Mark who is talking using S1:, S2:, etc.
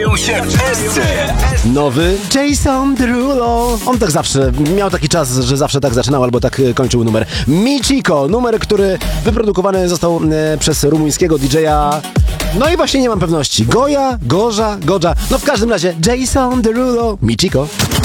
S1: Starają się wszyscy.
S2: Nowy Jason Derulo. On tak zawsze, miał taki czas, że zawsze tak zaczynał albo tak kończył numer. Michiko, numer, który wyprodukowany został przez rumuńskiego DJ-a. No i właśnie nie mam pewności. Goja, Gorza, Godza. No w każdym razie Jason Derulo, Michiko.